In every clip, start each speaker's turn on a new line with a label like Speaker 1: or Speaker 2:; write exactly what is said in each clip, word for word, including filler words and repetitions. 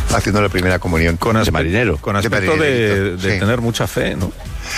Speaker 1: haciendo la primera comunión.
Speaker 2: Con aspecto,
Speaker 3: de marinero.
Speaker 2: Con aspecto de, de, de sí. tener mucha fe, ¿no?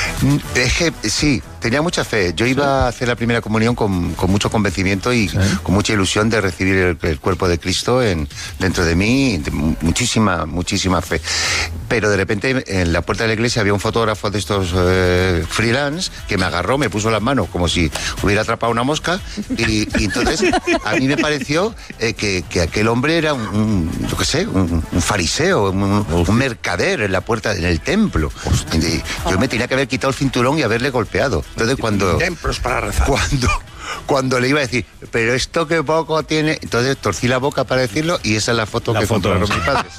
Speaker 1: Es que sí, tenía mucha fe. Yo iba a hacer la primera comunión con, con mucho convencimiento y ¿sí? con mucha ilusión de recibir el, el cuerpo de Cristo en, dentro de mí, de muchísima, muchísima fe. Pero de repente en la puerta de la iglesia había un fotógrafo de estos eh, freelance que me agarró, me puso las manos como si hubiera atrapado una mosca y, y entonces a mí me pareció eh, que, que aquel hombre era un, un yo qué sé, un, un fariseo, un, un mercader en la puerta, en el templo. Y yo me tenía que haber quitado el cinturón y haberle golpeado. Entonces cuando
Speaker 3: templos para rezar.
Speaker 1: Cuando cuando le iba a decir, pero esto que poco tiene, entonces torcí la boca para decirlo y esa es la foto
Speaker 2: la
Speaker 1: que
Speaker 2: foto
Speaker 1: compraron mis padres.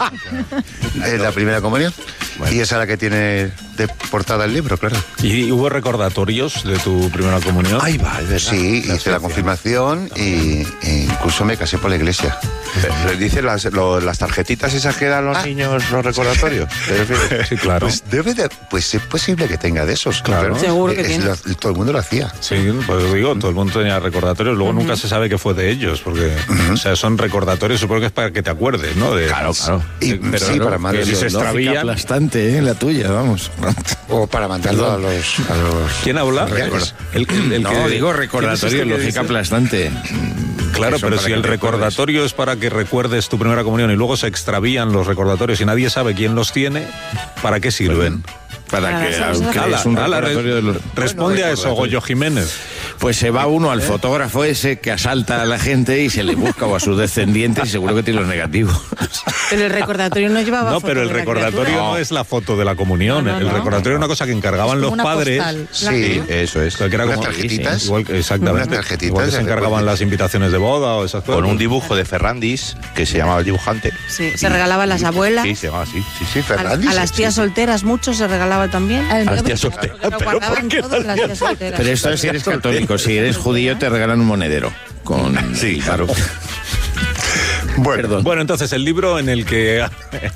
Speaker 1: Es la primera comunión. Bueno. Y esa es la que tiene de portada el libro, claro.
Speaker 2: ¿Y hubo recordatorios de tu primera comunión?
Speaker 1: Ahí va, es verdad. Sí, hice la confirmación y, e incluso me casé por la iglesia.
Speaker 3: ¿Les dicen las, lo, las tarjetitas esas que dan los ah. niños, los recordatorios?
Speaker 2: Sí, claro.
Speaker 1: Pues debe de, pues es posible que tenga de esos, claro.
Speaker 4: Seguro que
Speaker 1: es,
Speaker 4: tiene.
Speaker 1: Lo, todo el mundo lo hacía.
Speaker 2: Sí, pues digo, todo el mundo tenía recordatorios, luego uh-huh. nunca se sabe qué fue de ellos, porque uh-huh. o sea, son recordatorios, supongo que es para que te acuerdes, ¿no? De,
Speaker 3: claro, claro.
Speaker 1: Y,
Speaker 2: pero
Speaker 1: sí,
Speaker 2: no,
Speaker 1: para mandarlo.
Speaker 2: Si se extravían.
Speaker 5: Aplastante, ¿eh? La tuya, vamos.
Speaker 1: O para mandarlo a los, a los...
Speaker 2: ¿Quién habla?
Speaker 5: El, el, el no, que, digo recordatorio, este lógica aplastante.
Speaker 2: Claro, pero si el recordatorio es para que recuerdes tu primera comunión y luego se extravían los recordatorios y nadie sabe quién los tiene, ¿para qué sirven?
Speaker 5: Para
Speaker 4: ah,
Speaker 5: que,
Speaker 4: aunque
Speaker 5: ala,
Speaker 2: es un
Speaker 5: ala,
Speaker 2: recordatorio de los... Responde bueno, a eso, Goyo Jiménez.
Speaker 5: Pues se va uno al fotógrafo ese que asalta a la gente y se le busca o a sus descendientes y seguro que tiene los negativos.
Speaker 4: Pero el recordatorio no llevaba
Speaker 2: No,
Speaker 4: foto
Speaker 2: pero el
Speaker 4: de la
Speaker 2: recordatorio
Speaker 4: criatura.
Speaker 2: no es la foto de la comunión.
Speaker 4: No, no,
Speaker 2: el
Speaker 4: no.
Speaker 2: recordatorio es una cosa que encargaban los padres.
Speaker 4: Postal,
Speaker 1: sí,
Speaker 3: eso es.
Speaker 2: Que era
Speaker 1: unas
Speaker 2: como,
Speaker 1: tarjetitas.
Speaker 2: Sí, igual, exactamente.
Speaker 1: Unas tarjetitas.
Speaker 2: Igual que se encargaban las invitaciones de boda o esas cosas.
Speaker 3: Con un dibujo de Ferrandis, que se llamaba el dibujante.
Speaker 4: Sí, se regalaban las abuelas.
Speaker 3: Sí, se llamaba así.
Speaker 1: Sí, sí,
Speaker 4: A,
Speaker 1: Ferrandis.
Speaker 4: a las tías
Speaker 1: sí.
Speaker 4: solteras mucho se regalaba también.
Speaker 3: A las tías solteras.
Speaker 4: Lo guardaban todas las tías solteras.
Speaker 5: Pero esto es si eres católico, si eres judío te regalan un monedero. Con...
Speaker 3: Sí, claro.
Speaker 2: Bueno, Perdón. bueno, entonces el libro en el que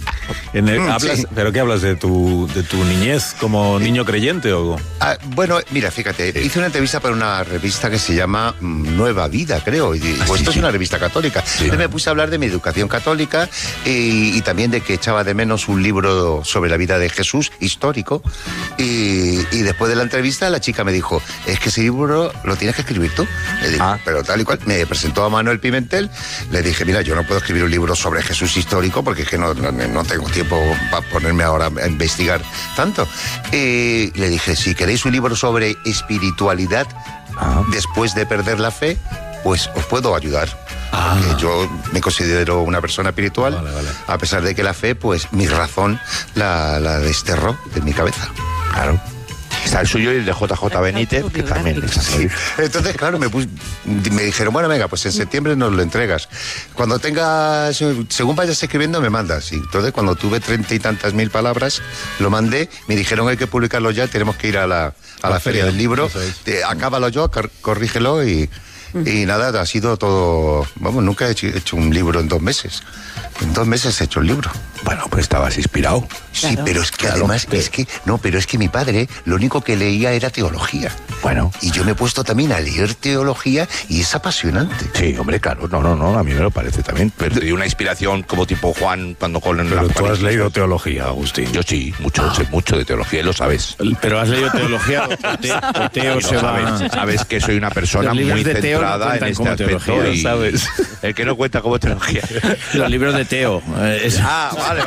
Speaker 2: en el, mm, hablas, sí. ¿Pero qué hablas de tu de tu niñez como niño creyente o?
Speaker 1: Ah, bueno, mira, fíjate, sí. hice una entrevista para una revista que se llama Nueva Vida, creo, y pues, esto sí, es sí. una revista católica. Sí. Entonces me puse a hablar de mi educación católica y, y también de que echaba de menos un libro sobre la vida de Jesús histórico. Y, y después de la entrevista la chica me dijo, es que ese libro lo tienes que escribir tú. Le dije, ah. pero tal y cual. Me presentó a Manuel Pimentel, le dije, mira, yo no puedo escribir un libro sobre Jesús histórico porque es que no, no, no tengo tiempo para ponerme ahora a investigar tanto. Y le dije, si queréis un libro sobre espiritualidad ah. después de perder la fe, pues os puedo ayudar. Ah. Porque yo me considero una persona espiritual, vale, vale. a pesar de que la fe, pues mi razón la, la desterró de mi cabeza.
Speaker 3: Claro. Está el suyo y el de J J Benítez, que también es así.
Speaker 1: Entonces, claro, me, pus, me dijeron, bueno, venga, pues en septiembre nos lo entregas. Cuando tengas, según vayas escribiendo, me mandas. Y entonces, cuando tuve treinta y tantas mil palabras, lo mandé, me dijeron, hay que publicarlo ya, tenemos que ir a la, a la feria del libro. Es. Acábalo yo, corrígelo y... Y nada, ha sido todo... Vamos, nunca he hecho, he hecho un libro en dos meses. En dos meses he hecho el libro.
Speaker 3: Bueno, pues estabas inspirado.
Speaker 1: Sí, claro. pero es que claro, además, pero... es que... No, pero es que mi padre lo único que leía era teología.
Speaker 3: Bueno.
Speaker 1: Y yo me he puesto también a leer teología y es apasionante.
Speaker 3: Sí, hombre, claro. No, no, no, a mí me lo parece también. Pero de una inspiración como tipo Juan cuando con
Speaker 2: Pero la tú has leído teología, Agustín.
Speaker 3: Yo sí, mucho, ah. sé mucho de teología, y lo sabes.
Speaker 5: Pero has leído teología o te, o teo se va...
Speaker 3: Sabes, sabes que soy una persona muy centrada no en este aspecto y
Speaker 2: ¿sabes?
Speaker 3: El que no cuenta como teología.
Speaker 5: Los libros de Teo.
Speaker 3: Es... Ah, vale,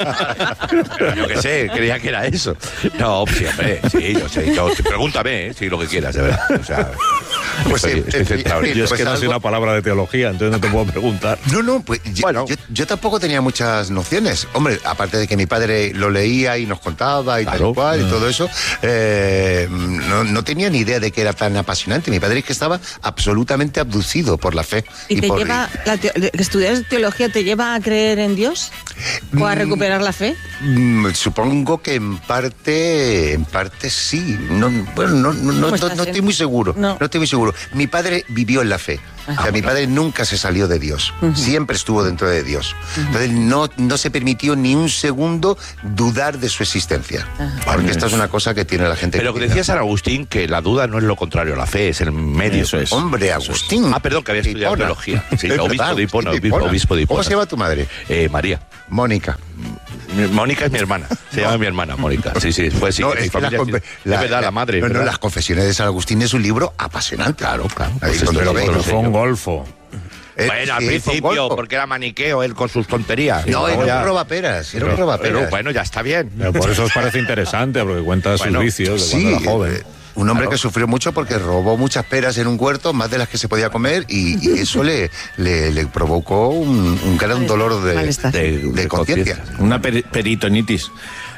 Speaker 3: vale. Pero yo qué sé, creía que era eso. No, sí, hombre, sí, yo sé. Yo, pregúntame, ¿eh? Sí, lo que quieras, de verdad. O sea,
Speaker 1: pues
Speaker 3: estoy,
Speaker 1: sí,
Speaker 3: estoy centrado.
Speaker 2: Yo es
Speaker 1: pues
Speaker 2: que no
Speaker 1: algo...
Speaker 2: sé una palabra de teología, entonces no te puedo preguntar.
Speaker 1: No, no, pues yo, bueno. yo, yo tampoco tenía muchas nociones. Hombre, aparte de que mi padre lo leía y nos contaba y claro. tal y cual y uh. todo eso, eh, no, no tenía ni idea de que era tan apasionante. Mi padre es que estaba absolutamente abducido por la fe.
Speaker 4: ¿Y, y te
Speaker 1: por...
Speaker 4: lleva, la te... estudiar teología te lleva a creer en Dios? ¿O a recuperar la fe?
Speaker 1: Mm, supongo que en parte, en parte sí. No, bueno, no, no, no, no, no estoy muy seguro. No. no estoy muy seguro. Mi padre vivió en la fe. Ajá, o sea, mi padre nunca se salió de Dios. Uh-huh. Siempre estuvo dentro de Dios. Uh-huh. Entonces no, no se permitió ni un segundo dudar de su existencia. Uh-huh. Porque esta es una cosa que tiene la gente.
Speaker 3: Pero que decía San Agustín que la duda no es lo contrario a la fe, es el medio.
Speaker 1: Eso es. Hombre, Agustín.
Speaker 3: Ah, perdón, que había estudiado teología. Sí, obispo de Hipona, obispo, obispo de Hipona.
Speaker 1: ¿Cómo se llama tu madre?
Speaker 3: Eh, María.
Speaker 1: Mónica.
Speaker 3: Mónica es mi hermana. Se llama mi hermana, Mónica. Sí, sí, fue sí.
Speaker 1: No,
Speaker 3: mi
Speaker 1: es, que
Speaker 3: familia,
Speaker 1: las
Speaker 3: sí.
Speaker 1: confe-
Speaker 3: Es verdad, la madre.
Speaker 1: No, no,
Speaker 3: ¿verdad?
Speaker 1: las Confesiones de San Agustín es un libro apasionante.
Speaker 3: Claro, claro.
Speaker 1: Ahí
Speaker 3: Pues
Speaker 1: donde
Speaker 3: esto
Speaker 1: lo
Speaker 3: sí,
Speaker 1: veis.
Speaker 2: Pero
Speaker 3: sé
Speaker 2: fue un
Speaker 3: yo.
Speaker 2: golfo.
Speaker 1: Eh,
Speaker 3: Bueno, al
Speaker 1: sí, fue un
Speaker 3: principio,
Speaker 1: golfo.
Speaker 3: porque era maniqueo él con sus tonterías.
Speaker 1: No,
Speaker 3: Luego
Speaker 1: era
Speaker 3: ya-
Speaker 1: un robaperas. Era un
Speaker 3: Pero
Speaker 1: robaperas.
Speaker 3: bueno, ya está bien.
Speaker 2: Pero por eso os parece interesante, porque cuenta
Speaker 3: Bueno,
Speaker 2: sus vicios de
Speaker 1: Sí,
Speaker 2: cuando era joven.
Speaker 1: eh, un hombre
Speaker 3: Claro.
Speaker 1: que sufrió mucho porque robó muchas peras en un huerto, más de las que se podía comer, y, y eso le, le, le provocó un, un gran dolor de,
Speaker 4: Malestar.
Speaker 1: de, de conciencia.
Speaker 5: Una peri- peritonitis.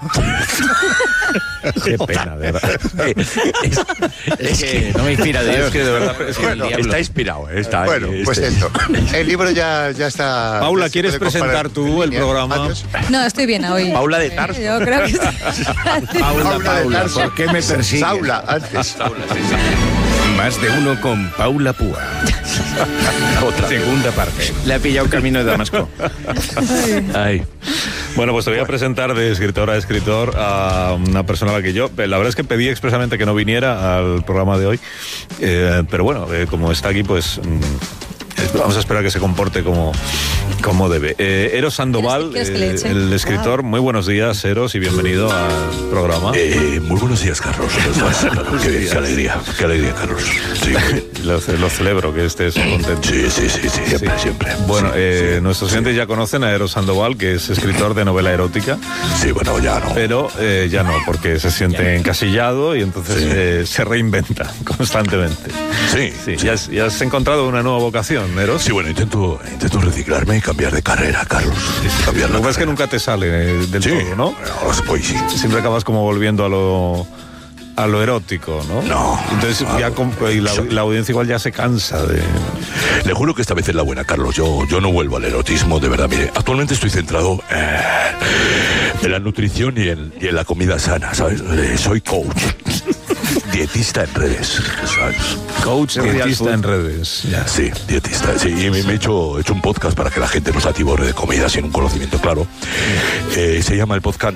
Speaker 2: Qué pena, de verdad.
Speaker 3: es, es que
Speaker 5: no me inspira Dios.
Speaker 2: Es que de verdad, es que
Speaker 1: Bueno,
Speaker 2: el diablo.
Speaker 3: está inspirado. eh, Está
Speaker 1: Bueno,
Speaker 3: ahí,
Speaker 1: pues
Speaker 3: este.
Speaker 1: esto. El libro ya, ya está.
Speaker 2: Paula,
Speaker 1: ya se
Speaker 2: ¿quieres
Speaker 1: puede comprar
Speaker 2: presentar
Speaker 1: en
Speaker 2: tú el
Speaker 1: línea.
Speaker 2: programa?
Speaker 1: Adiós.
Speaker 6: No, estoy bien hoy.
Speaker 3: Paula de Tarso.
Speaker 6: Yo creo que está-
Speaker 5: Paula,
Speaker 1: Paula de
Speaker 5: Paula,
Speaker 1: Tarso.
Speaker 5: ¿por qué me persigues?
Speaker 1: Saula, antes.
Speaker 7: Más de uno con Paula Púa.
Speaker 3: Otra.
Speaker 5: Segunda parte. Le ha pillado camino de Damasco.
Speaker 3: Ay.
Speaker 2: Bueno, pues te voy a presentar de escritor a escritor a una persona a la que yo, la verdad es que pedí expresamente que no viniera al programa de hoy, eh, pero bueno, eh, como está aquí, pues mm, vamos a esperar que se comporte como, como debe. Eh, Eros Sandoval,
Speaker 6: ¿Quieres que le
Speaker 2: eh,
Speaker 6: eche?
Speaker 2: el escritor, muy buenos días, Eros, y bienvenido al programa.
Speaker 3: Eh, muy buenos días, Carlos. qué, qué alegría, qué alegría, Carlos. Sí,
Speaker 2: Lo, ce- lo celebro que estés contento.
Speaker 3: sí, sí, sí, sí, siempre,
Speaker 2: Sí.
Speaker 3: siempre.
Speaker 2: Bueno,
Speaker 3: Sí,
Speaker 2: eh,
Speaker 3: sí,
Speaker 2: nuestros
Speaker 3: sí.
Speaker 2: oyentes ya conocen a Eros Sandoval, que es escritor de novela erótica,
Speaker 3: Sí, bueno, ya no.
Speaker 2: pero eh, ya no, porque se siente encasillado y entonces
Speaker 3: Sí.
Speaker 2: eh, se reinventa constantemente.
Speaker 3: Sí,
Speaker 2: Sí,
Speaker 3: sí.
Speaker 2: Ya, has, ya has encontrado una nueva vocación, Eros.
Speaker 3: Sí, bueno, intento, intento reciclarme y cambiar de carrera, Carlos. Cambiar
Speaker 2: Lo
Speaker 3: la
Speaker 2: que pasa es que
Speaker 3: carrera.
Speaker 2: nunca te sale eh, del
Speaker 3: Sí,
Speaker 2: todo, ¿no?
Speaker 3: ahora voy, sí.
Speaker 2: Siempre acabas como volviendo a lo a lo erótico, ¿no?
Speaker 3: No.
Speaker 2: Entonces
Speaker 3: Ah,
Speaker 2: ya com- y la, la audiencia igual ya se cansa de...
Speaker 3: Le juro que esta vez es la buena, Carlos. Yo, yo no vuelvo al erotismo, de verdad. Mire, actualmente estoy centrado eh, en la nutrición y en, y en la comida sana, ¿sabes? Eh, soy coach. Dietista en redes, ¿sabes?
Speaker 2: Coach
Speaker 5: Real
Speaker 2: dietista
Speaker 5: food.
Speaker 2: en redes. Ya.
Speaker 3: Sí, dietista. Sí, y me, me he, hecho, he hecho un podcast para que la gente no se atiborre de comida sin un conocimiento claro. Eh, se llama el podcast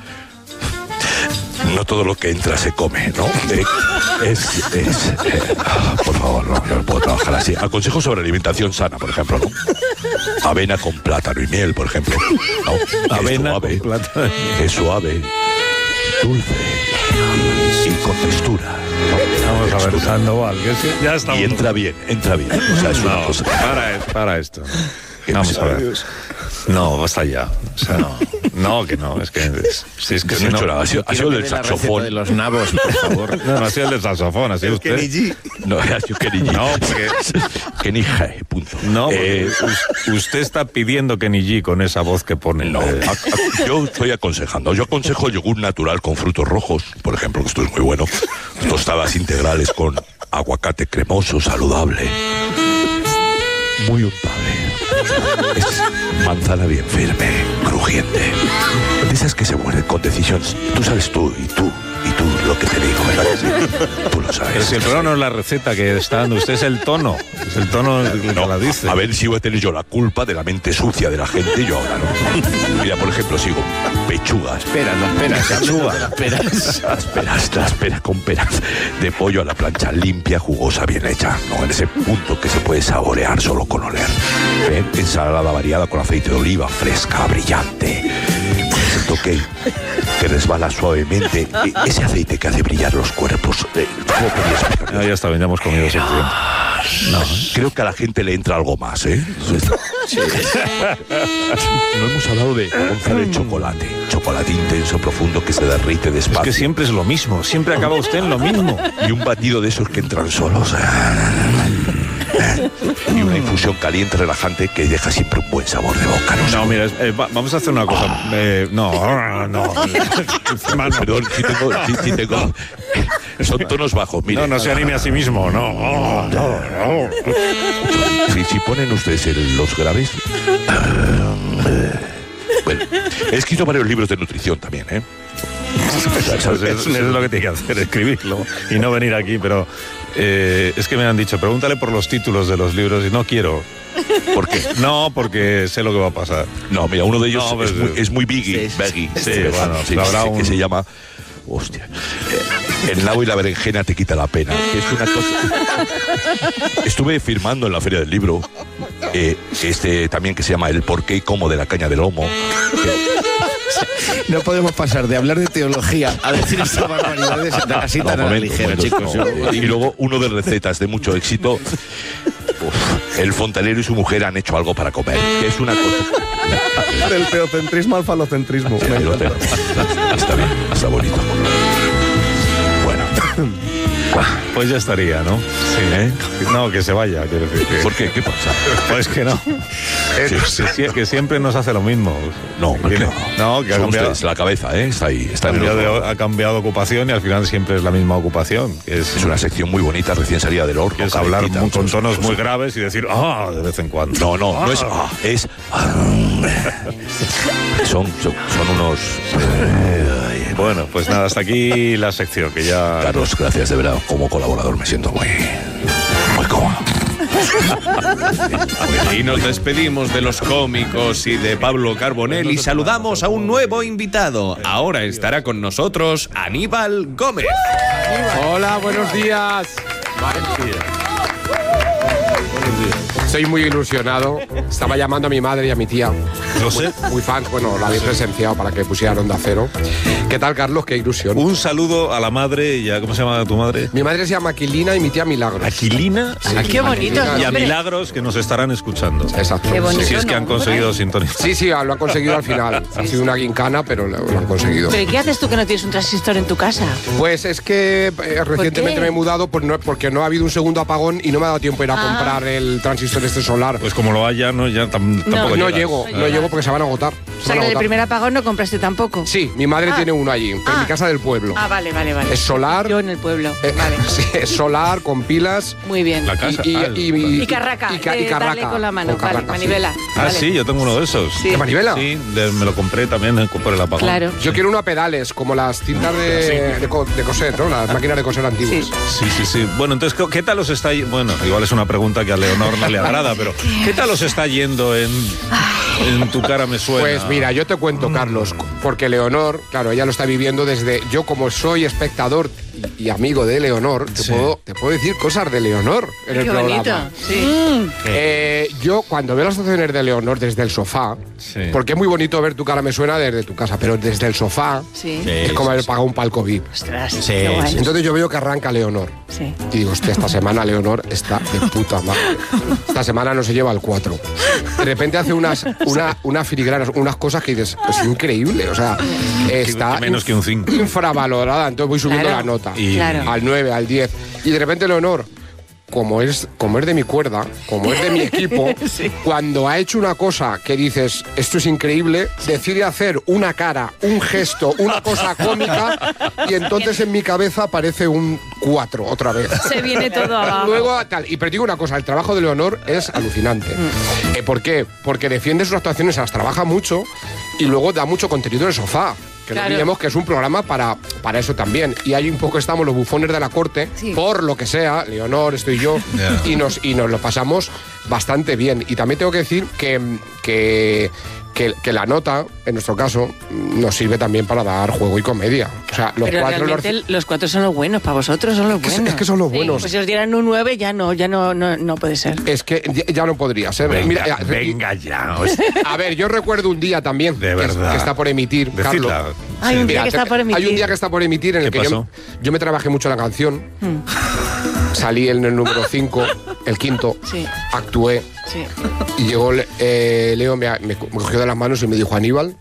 Speaker 3: No todo lo que entra se come, ¿no? Eh, es, es eh, ah, por favor, no, yo no puedo trabajar así. Aconsejo sobre alimentación sana, por ejemplo, ¿no? Avena con plátano y miel, por ejemplo. ¿no? Que es
Speaker 2: Avena
Speaker 3: suave,
Speaker 2: con plátano.
Speaker 3: que es suave, dulce y con textura. ¿no?
Speaker 2: Vamos a ver,
Speaker 3: Textura.
Speaker 2: Sandoval, que sí, ya estamos...
Speaker 3: Y entra bien, entra bien. O sea, es una
Speaker 2: No,
Speaker 3: cosa.
Speaker 2: para, para esto.
Speaker 3: ¿Qué
Speaker 2: Vamos a
Speaker 3: pasa?
Speaker 2: ver. No, basta ya. O sea, no. No, que no. Es que, es, si es que
Speaker 3: Que
Speaker 2: si
Speaker 3: no he
Speaker 2: no,
Speaker 3: hecho nada. Ha sido, ha sido
Speaker 5: Quiero que
Speaker 3: del
Speaker 5: dé la receta
Speaker 3: saxofón.
Speaker 5: de los nabos, por favor.
Speaker 2: no, no ha sido el del saxofón, ha sido usted.
Speaker 3: No, ha sido Kenny G.
Speaker 2: No, porque-
Speaker 3: Kenny G, punto.
Speaker 2: No, porque
Speaker 3: Eh,
Speaker 2: us- usted está pidiendo Kenny G con esa voz que pone.
Speaker 3: No,
Speaker 2: Eh,
Speaker 3: a- a- yo estoy aconsejando. Yo aconsejo yogur natural con frutos rojos, por ejemplo, que esto es muy bueno. Tostadas integrales con aguacate cremoso, saludable. Muy untable. Es manzana bien firme, crujiente. De esas que se mueren con decisión. Tú sabes tú y tú y tú lo que te digo, ¿verdad? que sí? Tú lo sabes.
Speaker 2: Pero si el programa no es la receta que está dando, usted es el tono. Es el tono el que
Speaker 3: No,
Speaker 2: la dice.
Speaker 3: a ver si voy a tener yo la culpa de la mente sucia de la gente y yo ahora no. Mira, por ejemplo, sigo pechugas.
Speaker 5: Peras, las peras,
Speaker 3: Pechuga.
Speaker 5: las peras.
Speaker 3: Las peras, las peras con peras de pollo a la plancha, limpia, jugosa, bien hecha, ¿no? En ese punto que se puede saborear solo con oler. ¿Eh? Ensalada variada con aceite de oliva, fresca, brillante. Ese toque que resbala suavemente. E- Ese aceite que hace brillar los cuerpos. Eh, ¿cómo podría explicarlo?
Speaker 2: Ah, ya está bien, ya hemos comido suficiente.
Speaker 3: No, creo que a la gente le entra algo más, ¿eh? No hemos hablado de onza de chocolate. Chocolate intenso, profundo, que se derrite
Speaker 2: Es
Speaker 3: despacio.
Speaker 2: que siempre es lo mismo, siempre acaba usted en lo mismo.
Speaker 3: Y un batido de esos que entran solos. Y una infusión caliente, relajante, que deja siempre un buen sabor de boca. No, sé.
Speaker 2: No, mira, eh, va- vamos a hacer una cosa. Eh, no, no. Encima no.
Speaker 3: Perdón, si tengo, si, si tengo. Son tonos bajos, mire.
Speaker 2: No, no se anime a sí mismo, no. no, no.
Speaker 3: Si, si ponen ustedes el- los graves. Bueno, he escrito varios libros de nutrición también, ¿eh?
Speaker 2: Eso es, eso es lo que tiene que hacer, escribirlo y no venir aquí, pero eh, es que me han dicho, pregúntale por los títulos de los libros y no quiero.
Speaker 3: ¿Por qué?
Speaker 2: No, porque sé lo que va a pasar.
Speaker 3: No, mira, uno de ellos
Speaker 2: No, pues,
Speaker 3: es, muy, es muy biggie.
Speaker 5: sí,
Speaker 3: baggy,
Speaker 2: sí, bueno,
Speaker 3: sí,
Speaker 2: habrá
Speaker 3: sí,
Speaker 2: un-
Speaker 3: que se llama. Hostia. Eh, el nabo y la berenjena te quita la pena. Que es una cosa. Estuve firmando en la Feria del Libro Eh, este también que se llama El porqué y cómo de la caña de lomo.
Speaker 5: No podemos pasar de hablar de teología a decir estas barbaridades así tan a la ligera, chicos.
Speaker 3: No. Y luego uno de recetas de mucho éxito. Uf, el fontanero y su mujer han hecho algo para comer, que es una cosa.
Speaker 8: Del teocentrismo al falocentrismo.
Speaker 3: Sí, lo tengo. Está bien, está bonito. Bueno.
Speaker 2: Pues ya estaría, ¿no? Sí,
Speaker 3: ¿Eh?
Speaker 2: No, que se vaya, quiero decir. Que...
Speaker 3: ¿Por qué? ¿Qué pasa?
Speaker 2: Pues que no.
Speaker 3: Sí, sí.
Speaker 2: Que, que siempre nos hace lo mismo.
Speaker 3: No,
Speaker 2: Que
Speaker 3: no.
Speaker 2: No, que ha
Speaker 3: Son
Speaker 2: cambiado,
Speaker 3: ustedes, la cabeza, ¿eh? Está ahí, está en el
Speaker 2: cambiado
Speaker 3: otro.
Speaker 2: de- ha cambiado de ocupación y al final siempre es la misma ocupación. Que es,
Speaker 3: Es una sección muy bonita, recién salida del horno.
Speaker 2: que es hablar
Speaker 3: calentita,
Speaker 2: muy- con
Speaker 3: muchas
Speaker 2: tonos
Speaker 3: cosas.
Speaker 2: muy graves y decir ¡ah! De vez en cuando.
Speaker 3: No, no, no es ah, es ah. Son, son, son unos... eh,
Speaker 2: Bueno, pues nada, hasta aquí la sección, que ya...
Speaker 3: Carlos, gracias de verdad. Como colaborador me siento muy... muy cómodo.
Speaker 7: Y nos despedimos de los cómicos y de Pablo Carbonell y saludamos a un nuevo invitado. Ahora estará con nosotros Aníbal Gómez.
Speaker 9: Hola, buenos días. Estoy muy ilusionado. Estaba llamando a mi madre y a mi tía.
Speaker 2: No sé.
Speaker 9: Muy fan, bueno, la había presenciado para que pusieran Onda Cero. ¿Qué tal, Carlos? Qué ilusión.
Speaker 2: Un saludo a la madre y a... ¿Cómo se llama tu madre?
Speaker 9: Mi madre se llama Aquilina y mi tía Milagros.
Speaker 2: Aquilina
Speaker 4: Ah, qué bonito.
Speaker 9: Aquilina.
Speaker 2: y a
Speaker 4: Hombre.
Speaker 2: Milagros, que nos estarán escuchando.
Speaker 9: Exacto.
Speaker 4: Qué bonito.
Speaker 2: Si es que han
Speaker 4: nombre.
Speaker 2: conseguido sintonizar.
Speaker 9: Sí, sí, lo han conseguido al final. Ha sido una guincana, pero lo, lo han conseguido.
Speaker 4: ¿Pero qué haces tú que no tienes un transistor en tu casa?
Speaker 9: Pues es que eh, recientemente
Speaker 4: qué?
Speaker 9: me he mudado por no- porque no ha habido un segundo apagón y no me ha dado tiempo a ir a
Speaker 4: Ah.
Speaker 9: comprar el transistor este solar.
Speaker 2: Pues como lo haya, no, ya tam- tampoco
Speaker 9: no
Speaker 2: llegas.
Speaker 9: llego, no
Speaker 2: Eh,
Speaker 9: llego porque se van a agotar.
Speaker 4: O
Speaker 9: Se
Speaker 4: sea,
Speaker 9: van a
Speaker 4: que del
Speaker 9: agotar.
Speaker 4: primer apagón no compraste tampoco.
Speaker 9: Sí, mi madre
Speaker 4: Ah.
Speaker 9: tiene uno allí, en
Speaker 4: Ah.
Speaker 9: mi casa del pueblo.
Speaker 4: Ah, vale, vale, vale.
Speaker 9: Es solar.
Speaker 4: Yo en el pueblo.
Speaker 9: Eh,
Speaker 4: Vale.
Speaker 9: sí, es solar, con pilas.
Speaker 4: Muy bien.
Speaker 2: La casa.
Speaker 9: Y,
Speaker 2: Ah,
Speaker 9: y,
Speaker 2: el-
Speaker 4: Y carraca.
Speaker 9: Y, ca- y
Speaker 4: eh,
Speaker 9: carraca.
Speaker 4: Dale con la mano.
Speaker 9: Con
Speaker 4: Vale,
Speaker 9: carraca, sí.
Speaker 4: manivela.
Speaker 2: Ah,
Speaker 4: Vale.
Speaker 2: sí, yo tengo uno de esos.
Speaker 4: Sí.
Speaker 9: ¿De manivela?
Speaker 2: Sí, de- me lo compré también eh, por el apagón.
Speaker 4: Claro.
Speaker 9: Yo quiero uno a pedales, como las cintas de, de, co- de coser, ¿no? Las máquinas de coser antiguas.
Speaker 4: Sí.
Speaker 2: Sí, sí, sí. Bueno, entonces, ¿qué tal os está yendo? Bueno, igual es una pregunta que a Leonor no le agrada, pero ¿qué tal os está yendo en, en Tu cara me suena?
Speaker 9: Pues mira, yo te cuento, Carlos, porque Leonor, claro, ella lo está viviendo desde... Yo como soy espectador y, y amigo de Leonor, te,
Speaker 2: Sí.
Speaker 9: puedo, te puedo decir cosas de Leonor en el
Speaker 4: Qué
Speaker 9: programa.
Speaker 4: bonito. Sí.
Speaker 9: Eh, yo cuando veo las actuaciones de Leonor desde el sofá,
Speaker 2: Sí.
Speaker 9: porque es muy bonito ver Tu cara me suena desde tu casa, pero desde el sofá
Speaker 4: Sí.
Speaker 9: es como haber pagado un palco V I P.
Speaker 4: Ostras, qué guay.
Speaker 9: Entonces yo veo que arranca Leonor.
Speaker 4: Sí.
Speaker 9: Y digo, hostia, esta semana Leonor está de puta madre. Esta semana no se lleva el cuatro. De repente hace unas, una, unas filigranas, unas cosas que dices, es increíble. O sea, está
Speaker 2: que menos que un cinco.
Speaker 9: infravalorada. Entonces voy subiendo
Speaker 4: Claro.
Speaker 9: la nota.
Speaker 2: Y-
Speaker 4: Claro.
Speaker 9: Al nueve, al diez. Y de repente Leonor, como es, como es de mi cuerda, como es de mi equipo, cuando ha hecho una cosa que dices, esto es increíble, decide hacer una cara, un gesto, una cosa cómica, y entonces en mi cabeza aparece un cuatro otra vez.
Speaker 4: Se viene todo abajo.
Speaker 9: Luego, tal, y pero digo una cosa, el trabajo de Leonor es alucinante. Eh, ¿Por qué? Porque defiende sus actuaciones, las trabaja mucho y luego da mucho contenido en el sofá. Que
Speaker 4: Claro.
Speaker 9: no olvidemos que es un programa para, para eso también. Y ahí un poco estamos los bufones de la corte,
Speaker 4: Sí.
Speaker 9: por lo que sea, Leonor, estoy yo,
Speaker 2: Ya.
Speaker 9: y, nos, y nos lo pasamos bastante bien. Y también tengo que decir que, que, que, que la nota, en nuestro caso, nos sirve también para dar juego y comedia. O sea, los
Speaker 4: Pero
Speaker 9: cuatro... los-
Speaker 4: realmente los cuatro son los buenos, para vosotros son los
Speaker 9: Es-
Speaker 4: buenos.
Speaker 9: es que son los
Speaker 4: Sí,
Speaker 9: buenos.
Speaker 4: Pues si os dieran un nueve ya no, ya no, no, no puede ser.
Speaker 9: Es que ya, ya no podría ser.
Speaker 2: Venga,
Speaker 9: Mira, ya-
Speaker 2: venga ya. o sea,
Speaker 9: A ver, yo recuerdo un día también
Speaker 2: De
Speaker 9: que,
Speaker 2: verdad.
Speaker 9: que está por emitir,
Speaker 2: Decidla.
Speaker 9: Carlos.
Speaker 4: Hay un día que
Speaker 9: te-
Speaker 4: está por emitir.
Speaker 9: Hay un día que está por emitir en el
Speaker 2: ¿Qué
Speaker 9: que yo,
Speaker 2: pasó?
Speaker 9: yo me trabajé mucho la canción. Salí en el número cinco, el quinto,
Speaker 4: Sí.
Speaker 9: actué
Speaker 4: Sí.
Speaker 9: y llegó eh, Leo, me, me co- me cogió de las manos y me dijo, Aníbal,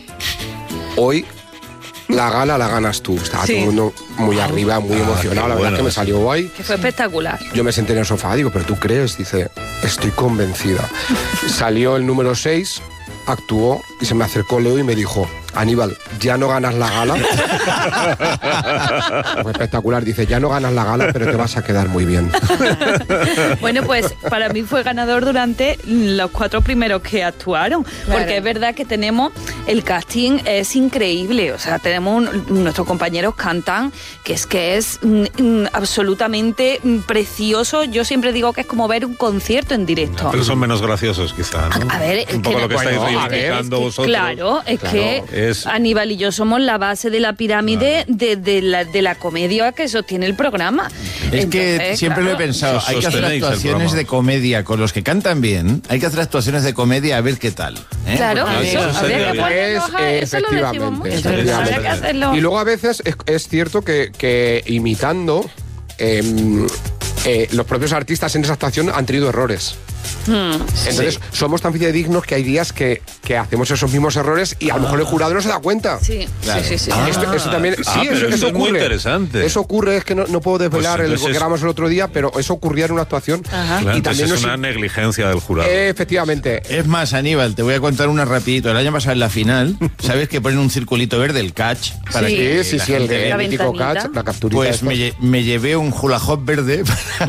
Speaker 9: hoy la gala la ganas tú. Estaba
Speaker 4: Sí.
Speaker 9: todo el mundo muy arriba, muy emocionado, la verdad
Speaker 2: bueno
Speaker 9: que me
Speaker 2: eso.
Speaker 9: salió guay.
Speaker 6: Que fue espectacular.
Speaker 9: Yo me senté en el sofá, digo, ¿pero tú crees? Dice, estoy convencida. Salió el número seis, actuó y se me acercó Leo y me dijo, Aníbal, ya no ganas la gala. Fue espectacular. Dice, ya no ganas la gala, pero te vas a quedar muy bien.
Speaker 6: Bueno, pues para mí fue ganador durante los cuatro primeros que actuaron.
Speaker 4: Claro.
Speaker 6: Porque es verdad que tenemos, el casting es increíble. O sea, tenemos, un- nuestros compañeros cantan, que es que es mm, mm, absolutamente mm, precioso. Yo siempre digo que es como ver un concierto en directo.
Speaker 2: Pero son menos graciosos, quizá, ¿no?
Speaker 6: A ver, es
Speaker 2: un poco
Speaker 6: que-
Speaker 2: lo que
Speaker 9: Bueno,
Speaker 2: estáis
Speaker 9: a ver,
Speaker 2: reivindicando
Speaker 6: Es que,
Speaker 2: vosotros.
Speaker 6: claro, es
Speaker 9: Claro.
Speaker 6: que
Speaker 2: es...
Speaker 6: Aníbal y yo somos la base de la pirámide de, de, la, de la comedia que sostiene el programa.
Speaker 5: Es que
Speaker 6: Entonces,
Speaker 5: siempre
Speaker 6: claro,
Speaker 5: lo he pensado, hay que hacer
Speaker 2: sostenéis el
Speaker 5: actuaciones
Speaker 2: programa.
Speaker 5: de comedia con los que cantan bien, hay que hacer actuaciones de comedia a ver qué tal. ¿eh?
Speaker 6: Claro,
Speaker 5: Porque-
Speaker 6: eso,
Speaker 2: eso
Speaker 6: habría
Speaker 2: sería
Speaker 6: que
Speaker 2: bien.
Speaker 6: ponernos
Speaker 9: Es,
Speaker 6: a-
Speaker 9: eh,
Speaker 6: eso lo decimos
Speaker 9: efectivamente,
Speaker 6: mucho.
Speaker 9: efectivamente.
Speaker 6: Habría que hacerlo.
Speaker 9: Y luego a veces es, es cierto que, que imitando, eh, eh, los propios artistas en esa actuación han tenido errores.
Speaker 6: Hmm.
Speaker 9: Entonces, somos tan fidedignos que hay días que, que hacemos esos mismos errores y a lo mejor el jurado no se da cuenta.
Speaker 6: Sí,
Speaker 5: Claro.
Speaker 6: sí, sí, sí.
Speaker 9: Ah, esto, eso también,
Speaker 2: ah,
Speaker 9: sí,
Speaker 2: pero
Speaker 9: eso,
Speaker 2: eso
Speaker 9: eso
Speaker 2: es muy
Speaker 9: ocurre.
Speaker 2: interesante.
Speaker 9: Eso ocurre, es que no, no puedo desvelar
Speaker 2: Pues
Speaker 9: el
Speaker 2: entonces-
Speaker 9: que grabamos el otro día, pero eso ocurría en una actuación.
Speaker 6: Ajá.
Speaker 2: Claro,
Speaker 9: Y
Speaker 2: entonces
Speaker 9: también
Speaker 2: es
Speaker 9: nos-
Speaker 2: una negligencia del jurado.
Speaker 9: Eh, efectivamente.
Speaker 5: Es más, Aníbal, te voy a contar una rapidito. El año pasado en la final, ¿sabes que ponen un circulito verde, el catch? Para
Speaker 6: Sí.
Speaker 5: que
Speaker 9: Sí, sí,
Speaker 5: la
Speaker 9: sí, el,
Speaker 5: gente
Speaker 9: el
Speaker 5: vea?
Speaker 6: La
Speaker 9: mítico
Speaker 6: ventanita.
Speaker 9: catch, la capturita.
Speaker 5: Pues
Speaker 9: esta.
Speaker 5: me, lle- me llevé un hula hop verde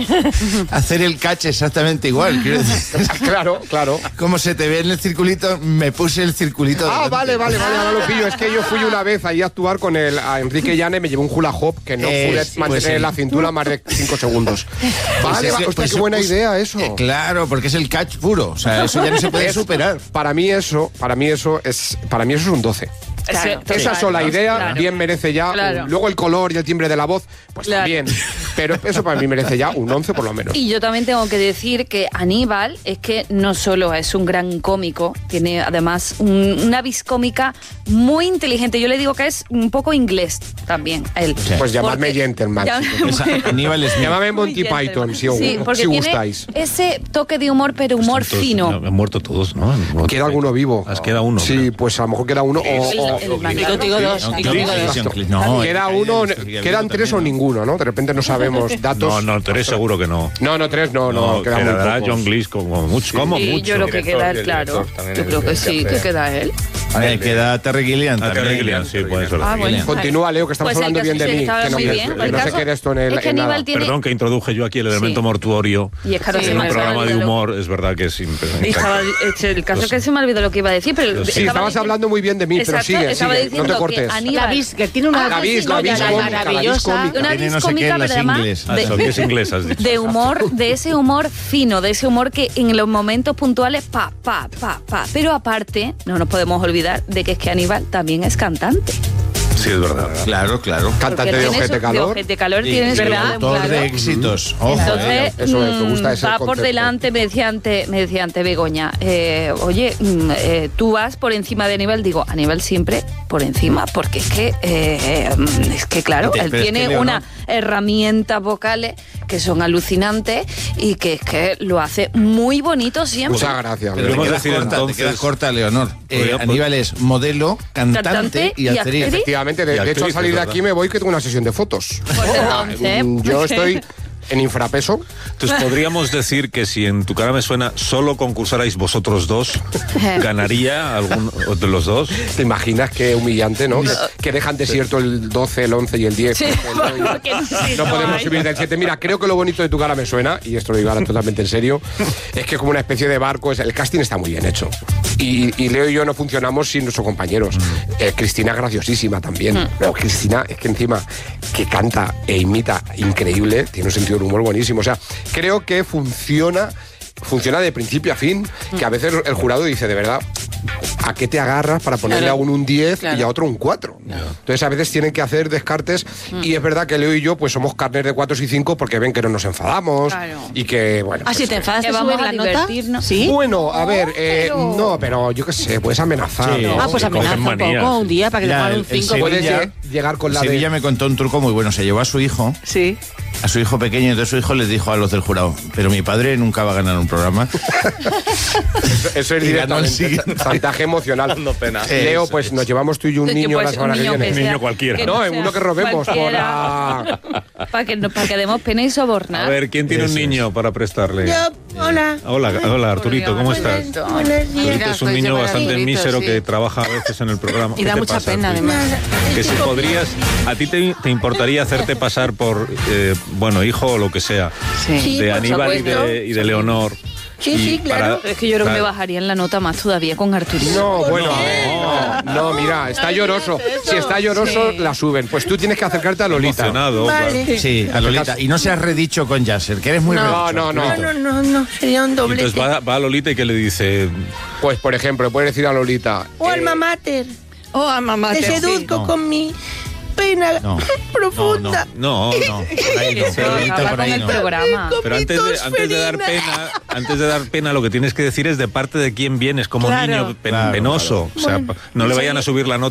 Speaker 5: para hacer el catch exactamente igual. Quiero decir,
Speaker 9: Claro, claro.
Speaker 5: como se te ve en el circulito, me puse el circulito.
Speaker 9: Ah,
Speaker 5: delante.
Speaker 9: vale, vale, vale, ahora lo pillo. Es que yo fui una vez ahí a actuar con el a Enrique Llane, me llevé un hula hop que no
Speaker 5: Es,
Speaker 9: pude
Speaker 5: pues
Speaker 9: mantener
Speaker 5: sí.
Speaker 9: la cintura más de cinco segundos. Vale,
Speaker 5: Pues
Speaker 9: va,
Speaker 5: ese-
Speaker 9: hostia,
Speaker 5: pues
Speaker 9: qué buena
Speaker 5: pues-
Speaker 9: idea eso.
Speaker 5: eh, claro, porque es el catch puro. O sea, eso ya no se puede
Speaker 9: Es-
Speaker 5: superar.
Speaker 9: Para mí eso, para mí eso es, para mí eso es un doce.
Speaker 6: Claro,
Speaker 9: Esa
Speaker 6: total,
Speaker 9: sola idea
Speaker 6: claro.
Speaker 9: bien merece ya.
Speaker 6: Claro.
Speaker 9: un- luego el color y el timbre de la voz, pues
Speaker 6: Claro.
Speaker 9: también. Pero eso para mí merece ya un once por lo menos.
Speaker 6: Y yo también tengo que decir que Aníbal es que no solo es un gran cómico, tiene además un- una vis cómica muy inteligente. Yo le digo que es un poco inglés también, él.
Speaker 9: Pues llamadme
Speaker 6: Porque-
Speaker 9: gentleman,
Speaker 6: Ya-
Speaker 9: chicos.
Speaker 5: Esa- Aníbal es
Speaker 9: Llámame
Speaker 6: Muy
Speaker 9: Monty
Speaker 6: gentleman.
Speaker 9: Python si, os-
Speaker 6: Sí, porque
Speaker 9: si
Speaker 6: tiene
Speaker 9: gustáis.
Speaker 6: ese toque de humor, pero humor
Speaker 2: Todos-
Speaker 6: fino.
Speaker 2: no, han muerto todos, ¿no?
Speaker 9: Queda alguno vivo.
Speaker 2: Has queda uno.
Speaker 9: Sí,
Speaker 2: creo.
Speaker 9: pues a lo mejor queda uno. O, o-
Speaker 6: El- el-
Speaker 4: Y contigo dos.
Speaker 5: No,
Speaker 4: y contigo
Speaker 5: Clint,
Speaker 4: dos.
Speaker 5: John Clint, no,
Speaker 9: queda
Speaker 5: el-
Speaker 9: uno,
Speaker 5: el- el- el-
Speaker 9: quedan tres o
Speaker 5: también, ¿no?
Speaker 9: ninguno, ¿no? De repente no sabemos datos.
Speaker 2: No, no, tres seguro que no.
Speaker 9: No, no, tres no, no,
Speaker 2: No,
Speaker 9: quedan muy
Speaker 2: quedará
Speaker 9: pocos.
Speaker 2: John Cleese como mucho. Como
Speaker 6: Sí,
Speaker 2: mucho.
Speaker 6: yo creo que queda él, claro. Yo creo que sí, que queda él.
Speaker 5: Eh, queda Terry Gilliam
Speaker 2: Ah,
Speaker 5: también.
Speaker 2: Terry Gilliam, sí, puede ser.
Speaker 6: Ah, bueno.
Speaker 9: Continúa, Leo, que estamos
Speaker 6: Pues el
Speaker 9: hablando bien
Speaker 6: caso
Speaker 9: de
Speaker 6: sí,
Speaker 9: mí.
Speaker 6: estaba
Speaker 9: Que no,
Speaker 6: muy
Speaker 9: me-
Speaker 6: bien.
Speaker 9: que
Speaker 6: El
Speaker 9: no se
Speaker 6: caso
Speaker 9: quede esto en el.
Speaker 6: es que
Speaker 9: en nada.
Speaker 6: Aníbal tiene-
Speaker 2: Perdón que introduje yo aquí el elemento
Speaker 6: Sí.
Speaker 2: mortuorio.
Speaker 6: Y es claro,
Speaker 2: en
Speaker 6: se
Speaker 2: un
Speaker 6: me
Speaker 2: programa de
Speaker 6: olvidó lo-
Speaker 2: humor, es verdad que es impresionante.
Speaker 6: Y estaba- es el caso que se me olvidó lo que iba a decir, pero
Speaker 9: Sí,
Speaker 6: estaba
Speaker 9: estabas
Speaker 6: diciendo-
Speaker 9: hablando muy bien de mí, pero
Speaker 6: Exacto,
Speaker 9: sigue,
Speaker 6: estaba
Speaker 9: sigue, no
Speaker 6: diciendo
Speaker 9: te cortes.
Speaker 6: que Aníbal,
Speaker 4: La vis, que tiene una
Speaker 9: La vis, la vis
Speaker 4: joya
Speaker 9: cómica, la vis
Speaker 4: maravillosa.
Speaker 9: cómica.
Speaker 6: una
Speaker 5: Tiene
Speaker 6: vis
Speaker 5: no sé qué
Speaker 6: cómica,
Speaker 5: en
Speaker 6: pero
Speaker 5: las
Speaker 6: además
Speaker 5: ingles.
Speaker 2: Ah, eso, que es inglés, has dicho.
Speaker 6: de humor, de ese humor fino, de ese humor que en los momentos puntuales, pa, pa, pa, pa. Pero aparte, no nos podemos olvidar de que es que Aníbal también es cantante.
Speaker 2: Sí, es verdad. verdad.
Speaker 5: Claro, claro.
Speaker 9: Cantante
Speaker 6: Porque
Speaker 9: de
Speaker 6: tiene
Speaker 9: Ojete
Speaker 6: su-
Speaker 9: Calor.
Speaker 6: De Ojete Calor
Speaker 5: Sí,
Speaker 6: tiene
Speaker 5: y
Speaker 6: su
Speaker 5: el
Speaker 6: lado
Speaker 5: autor
Speaker 6: claro.
Speaker 5: de éxitos. Ojo,
Speaker 6: Entonces,
Speaker 5: eh.
Speaker 9: Eso me- me gusta
Speaker 6: mm,
Speaker 9: ese
Speaker 6: va por
Speaker 9: concepto.
Speaker 6: delante, me decía ante, me decía ante Begoña, eh, oye, mm, eh, tú vas por encima de Aníbal. Digo, Aníbal siempre por encima, porque es que, eh, mm, es que claro,
Speaker 5: Pero
Speaker 6: él
Speaker 5: es que
Speaker 6: tiene
Speaker 5: Leo,
Speaker 6: unas herramientas vocales que son alucinantes y que es que lo hace muy bonito siempre.
Speaker 9: Muchas gracias.
Speaker 5: Pero te
Speaker 2: Podríamos
Speaker 5: quedas
Speaker 2: decir
Speaker 5: corta,
Speaker 2: entonces-
Speaker 5: te quedas corta, Leonor. Eh,
Speaker 2: Podría-
Speaker 5: Aníbal es modelo, cantante,
Speaker 6: Cantante
Speaker 5: y
Speaker 6: y
Speaker 5: actriz.
Speaker 6: actriz.
Speaker 9: Efectivamente, de,
Speaker 2: Y
Speaker 9: de hecho, al
Speaker 2: actriz,
Speaker 9: salir
Speaker 2: es
Speaker 9: de
Speaker 2: verdad.
Speaker 9: aquí me voy que tengo una sesión de fotos.
Speaker 6: Pues entonces,
Speaker 9: Mm, Yo estoy en infrapeso.
Speaker 2: Entonces podríamos decir que si en Tu cara me suena solo concursarais vosotros dos, ¿ganaría alguno de los dos?
Speaker 9: ¿Te imaginas qué humillante, no? Que, que dejan desierto el doce, el once y el diez.
Speaker 6: Sí,
Speaker 9: por ejemplo, y
Speaker 6: porque sí,
Speaker 9: no
Speaker 6: no
Speaker 9: podemos
Speaker 6: hay.
Speaker 9: subir del siete. Mira, creo que lo bonito de Tu cara me suena, y esto lo digo ahora totalmente en serio, es que es como una especie de barco. Es, el casting está muy bien hecho. Y, y Leo y yo no funcionamos sin nuestros compañeros. Eh, Cristina es graciosísima también. Pero Cristina es que encima que canta e imita increíble, tiene un sentido del humor buenísimo. O sea, creo que funciona, funciona de principio a fin, que a veces el jurado dice, de verdad, ¿a qué te agarras para ponerle
Speaker 4: Claro.
Speaker 9: a uno un diez
Speaker 4: Claro.
Speaker 9: y a otro un cuatro? Entonces a veces tienen que hacer descartes y es verdad que Leo y yo pues somos carnes de cuatro y cinco porque ven que no nos enfadamos
Speaker 6: Claro.
Speaker 9: y que, bueno...
Speaker 4: Ah, si
Speaker 9: pues,
Speaker 4: te enfadas,
Speaker 6: Que
Speaker 4: te
Speaker 6: vamos
Speaker 4: subes
Speaker 6: a
Speaker 4: la nota.
Speaker 6: divertirnos.
Speaker 4: ¿Sí?
Speaker 9: bueno, a ver, eh,
Speaker 6: pero-
Speaker 9: no, pero yo qué sé, puedes amenazar.
Speaker 2: Sí.
Speaker 9: ¿no?
Speaker 4: Ah, pues
Speaker 2: Cogen
Speaker 4: amenaza un
Speaker 2: manía,
Speaker 4: poco
Speaker 2: sí.
Speaker 4: un día para que te
Speaker 5: Mira,
Speaker 4: pongan un
Speaker 5: el- el
Speaker 4: cinco.
Speaker 5: Sevilla-
Speaker 9: Puedes lle- llegar con la de...
Speaker 5: Sevilla me contó un truco muy bueno. Se llevó a su hijo,
Speaker 4: Sí.
Speaker 5: a su hijo pequeño, entonces su hijo les dijo a los del jurado, pero mi padre nunca va a ganar un programa.
Speaker 9: Eso es
Speaker 5: Y ganó el
Speaker 9: directamente
Speaker 5: siguiente.
Speaker 9: chantaje emocional.
Speaker 7: Dando pena.
Speaker 9: Leo, pues nos llevamos tú y yo un
Speaker 6: Que
Speaker 9: niño
Speaker 6: pues,
Speaker 9: la semana
Speaker 6: un
Speaker 9: que
Speaker 6: niño
Speaker 9: viene.
Speaker 6: que sea-
Speaker 2: Niño cualquiera.
Speaker 6: que
Speaker 9: No,
Speaker 6: no
Speaker 9: en
Speaker 6: sea
Speaker 9: uno que robemos por
Speaker 6: cualquiera.
Speaker 9: la...
Speaker 6: Para que, no- para que demos pena y sobornar.
Speaker 2: A ver, ¿quién tiene un
Speaker 5: Eso es.
Speaker 2: niño para prestarle?
Speaker 10: Hola.
Speaker 2: Hola, hola Arturito, ¿cómo estás?
Speaker 10: Buenos días.
Speaker 2: Arturito es un niño bastante
Speaker 4: Arturito,
Speaker 2: mísero
Speaker 4: sí.
Speaker 2: que trabaja a veces en el programa.
Speaker 4: Y
Speaker 2: ¿Qué
Speaker 4: da
Speaker 2: te
Speaker 4: mucha
Speaker 2: pasa,
Speaker 4: pena,
Speaker 2: Arturito?
Speaker 4: además.
Speaker 2: Que si podrías, a ti te, te importaría hacerte pasar por, eh, bueno, hijo o lo que sea,
Speaker 4: Sí.
Speaker 10: Sí,
Speaker 2: de
Speaker 10: por
Speaker 2: Aníbal y
Speaker 10: supuesto.
Speaker 2: de, y de Leonor.
Speaker 10: Sí,
Speaker 2: Y
Speaker 10: sí, claro.
Speaker 6: Es que yo creo que me
Speaker 2: Claro.
Speaker 6: bajarían la nota más todavía con Arturito.
Speaker 9: No, bueno,
Speaker 2: No.
Speaker 9: no, no, mira, está lloroso. Si está lloroso, la suben. Pues tú tienes que acercarte a Lolita.
Speaker 2: Emocionado.
Speaker 10: Vale.
Speaker 5: Sí, a Lolita. Y no seas redicho con Yasser, que eres muy
Speaker 9: No,
Speaker 5: redicho.
Speaker 9: no, no.
Speaker 10: No, no, no, no, sería un
Speaker 2: Y
Speaker 10: doblete.
Speaker 2: entonces va, va a Lolita y que le dice,
Speaker 9: Pues, por ejemplo, puedes decir a Lolita.
Speaker 10: O
Speaker 9: eh,
Speaker 10: alma mater.
Speaker 4: Oh, a mamá,
Speaker 10: Te
Speaker 4: te
Speaker 10: seduzco
Speaker 5: no.
Speaker 10: con mi pena
Speaker 5: No,
Speaker 10: profunda.
Speaker 5: No, no, no, por ahí no,
Speaker 6: Eso
Speaker 5: Pedrito,
Speaker 6: acaba
Speaker 5: por
Speaker 6: con
Speaker 5: ahí
Speaker 6: el
Speaker 5: no.
Speaker 6: programa.
Speaker 10: Con
Speaker 2: Pero
Speaker 10: mi
Speaker 2: antes de, antes de dar
Speaker 10: tosferina.
Speaker 2: pena, antes de dar pena, lo que tienes que decir es de parte de quién vienes, como
Speaker 4: Claro.
Speaker 2: niño pen-
Speaker 5: Claro,
Speaker 2: penoso. O sea,
Speaker 10: Bueno,
Speaker 2: no le
Speaker 10: sí.
Speaker 2: vayan a subir la nota